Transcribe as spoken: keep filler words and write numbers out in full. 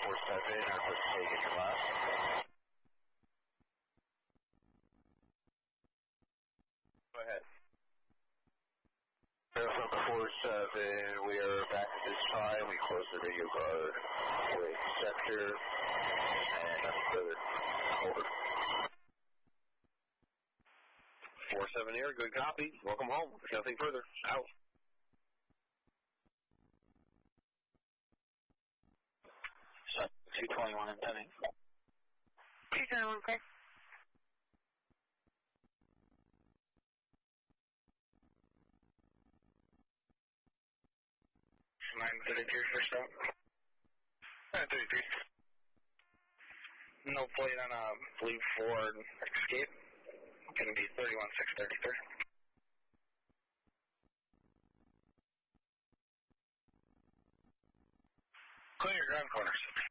four seven, airport taking your last. Go ahead. Airport four seven, we are back at this time. We close the radio guard with sector and nothing further. Over. four seven here, good copy. Welcome home. Nothing further. Out. two twenty-one and ten. two twenty-one, clear. nine thirty-three first stop. nine thirty-three. No plate on a Blue Ford Escape. Going to be thirty-one six thirty-three. Clear your ground corners.